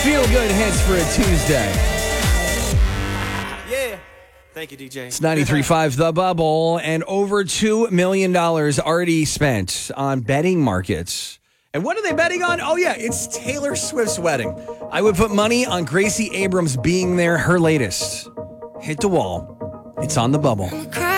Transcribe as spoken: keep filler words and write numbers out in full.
Feel good hits for a Tuesday. Yeah. Thank you, D J. It's ninety-three point five The Bubble, and over two million dollars already spent on betting markets. And what are they betting on? Oh, yeah, it's Taylor Swift's wedding. I would put money on Gracie Abrams being there, her latest. Hit the wall. It's on The Bubble.